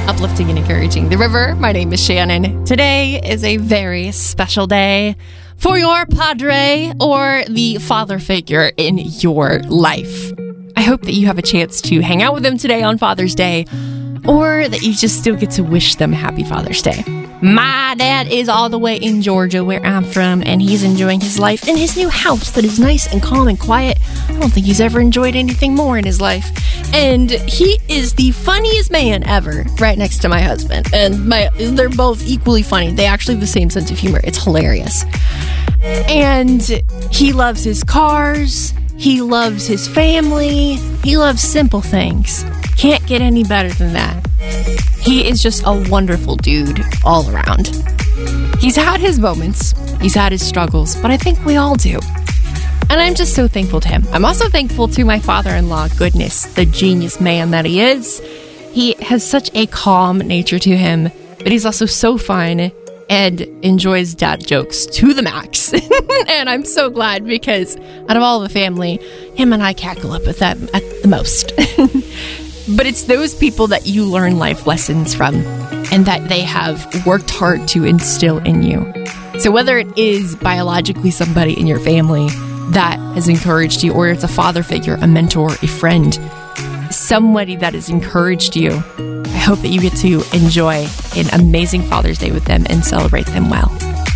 uplifting and encouraging the river. My name is Shannon. Today is a very special day for your padre or the father figure in your life. I hope that you have a chance to hang out with them today on Father's Day, or that you just still get to wish them happy Father's Day. My dad is all the way in Georgia, where I'm from, and he's enjoying his life in his new house that is nice and calm and quiet. I don't think he's ever enjoyed anything more in his life. And he is the funniest man ever, right next to my husband. And they're both equally funny. They actually have the same sense of humor. It's hilarious. And he loves his cars. He loves his family. He loves simple things. Can't get any better than that. He is just a wonderful dude all around. He's had his moments, he's had his struggles, but I think we all do. And I'm just so thankful to him. I'm also thankful to my father-in-law, goodness, the genius man that he is. He has such a calm nature to him, but he's also so fun and enjoys dad jokes to the max. And I'm so glad, because out of all the family, him and I cackle up at them at the most. But it's those people that you learn life lessons from and that they have worked hard to instill in you. So whether it is biologically somebody in your family that has encouraged you, or it's a father figure, a mentor, a friend, somebody that has encouraged you, I hope that you get to enjoy an amazing Father's Day with them and celebrate them well.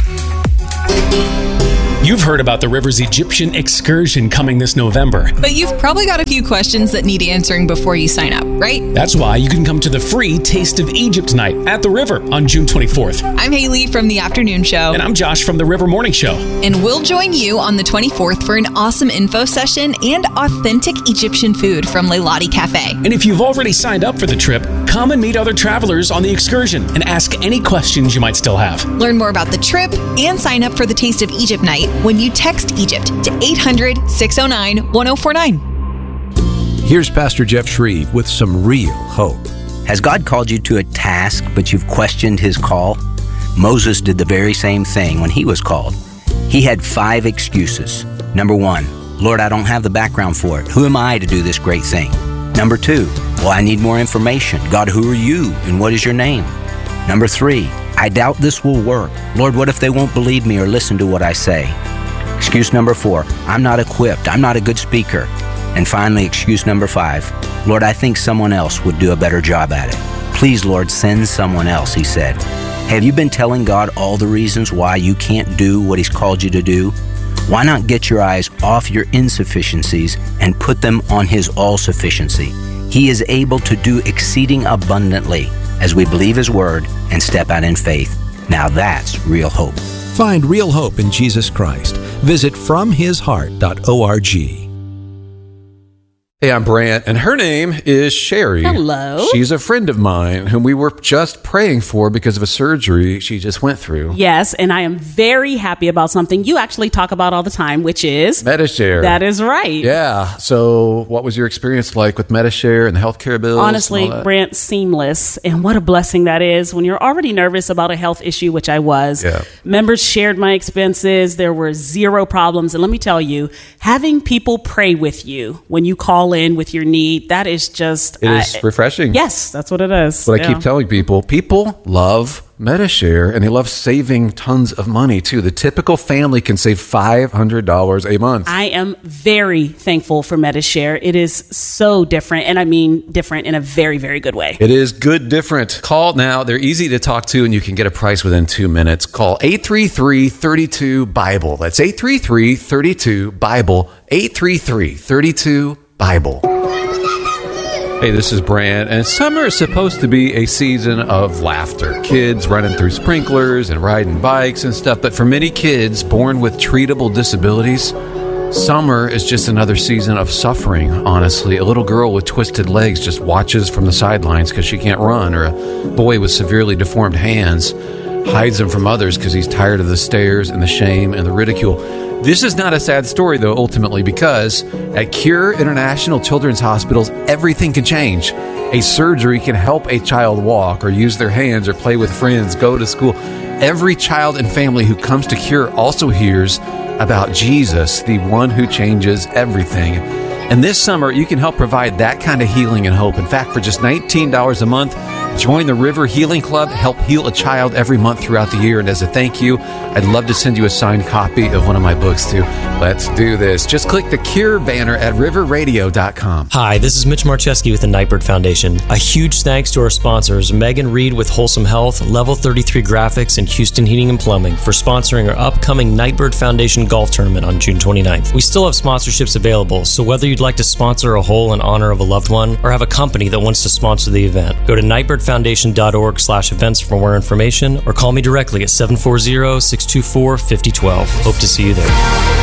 You've heard about the River's Egyptian excursion coming this November. But you've probably got a few questions that need answering before you sign up, right? That's why you can come to the free Taste of Egypt night at the River on June 24th. I'm Haley from the Afternoon Show. And I'm Josh from the River Morning Show. And we'll join you on the 24th for an awesome info session and authentic Egyptian food from Leilani Cafe. And if you've already signed up for the trip, come and meet other travelers on the excursion and ask any questions you might still have. Learn more about the trip and sign up for the Taste of Egypt night when you text Egypt to 800-609-1049. Here's Pastor Jeff Shreve with some real hope. Has God called you to a task, but you've questioned his call? Moses did the very same thing when he was called. He had 5 excuses. Number 1, Lord, I don't have the background for it. Who am I to do this great thing? Number 2, well, I need more information. God, who are you and what is your name? Number 3, I doubt this will work. Lord, what if they won't believe me or listen to what I say? Excuse number 4, I'm not equipped. I'm not a good speaker. And finally, excuse number 5, Lord, I think someone else would do a better job at it. Please, Lord, send someone else, he said. Have you been telling God all the reasons why you can't do what he's called you to do? Why not get your eyes off your insufficiencies and put them on his all-sufficiency? He is able to do exceeding abundantly as we believe his word and step out in faith. Now that's real hope. Find real hope in Jesus Christ. Visit FromHisHeart.org. Hey, I'm Brant, and her name is Sherry. Hello. She's a friend of mine whom we were just praying for because of a surgery she just went through. Yes, and I am very happy about something you actually talk about all the time, which is Medi-Share. That is right. Yeah. So what was your experience like with Medi-Share and the healthcare bills? Honestly, Brant, seamless. And what a blessing that is when you're already nervous about a health issue, which I was. Yeah. Members shared my expenses. There were 0 problems. And let me tell you, having people pray with you when you call in with your need, that is just... It is refreshing. Yes, that's what it is. But I keep telling people love Medi-Share, and they love saving tons of money, too. The typical family can save $500 a month. I am very thankful for Medi-Share. It is so different, and I mean different in a very, very good way. It is good different. Call now. They're easy to talk to, and you can get a price within 2 minutes. Call 833-32-BIBLE. That's 833-32-BIBLE. 833-32-BIBLE. Hey, this is Brant, and summer is supposed to be a season of laughter. Kids running through sprinklers and riding bikes and stuff, but for many kids born with treatable disabilities, summer is just another season of suffering, honestly. A little girl with twisted legs just watches from the sidelines because she can't run, or a boy with severely deformed hands hides them from others because he's tired of the stares and the shame and the ridicule. This is not a sad story, though, ultimately, because at Cure International Children's Hospitals, everything can change. A surgery can help a child walk or use their hands or play with friends, go to school. Every child and family who comes to Cure also hears about Jesus, the one who changes everything. And this summer, you can help provide that kind of healing and hope. In fact, for just $19 a month, Join the River Healing Club, help heal a child every month throughout the year. And as a thank you, I'd love to send you a signed copy of one of my books too. Let's do this. Just click the Cure banner at riverradio.com. Hi, this is Mitch Marcheski with the Nightbird Foundation. A huge thanks to our sponsors, Megan Reed with Wholesome Health, Level 33 Graphics, and Houston Heating and Plumbing for sponsoring our upcoming Nightbird Foundation Golf Tournament on June 29th. We still have sponsorships available, so whether you'd like to sponsor a hole in honor of a loved one or have a company that wants to sponsor the event, go to nightbirdfoundation.org/events for more information or call me directly at 740-624-5012. Hope to see you there.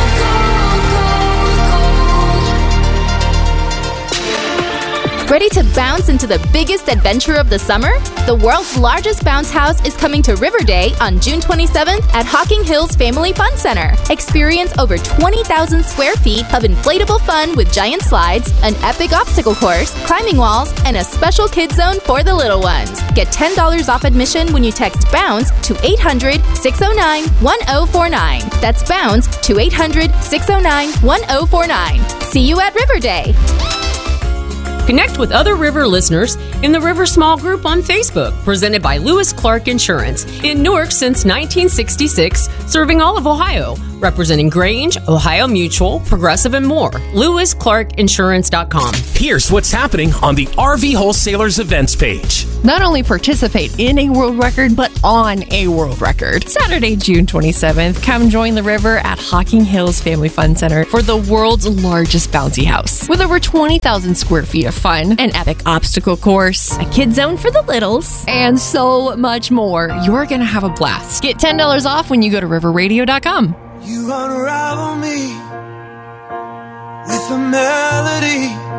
Ready to bounce into the biggest adventure of the summer? The world's largest bounce house is coming to River Day on June 27th at Hocking Hills Family Fun Center. Experience over 20,000 square feet of inflatable fun with giant slides, an epic obstacle course, climbing walls, and a special kids zone for the little ones. Get $10 off admission when you text BOUNCE to 800-609-1049. That's BOUNCE to 800-609-1049. See you at River Day. Connect with other River listeners in the River Small Group on Facebook, presented by Lewis Clark Insurance. In Newark since 1966, serving all of Ohio, representing Grange, Ohio Mutual, Progressive, and more. LewisClarkInsurance.com. Here's what's happening on the RV Wholesalers events page. Not only participate in a world record, but on a world record. Saturday, June 27th, come join the River at Hocking Hills Family Fun Center for the world's largest bouncy house. With over 20,000 square feet of fun, an epic obstacle course, a kid zone for the littles, and so much more. You're going to have a blast. Get $10 off when you go to riverradio.com. You unravel me with a melody.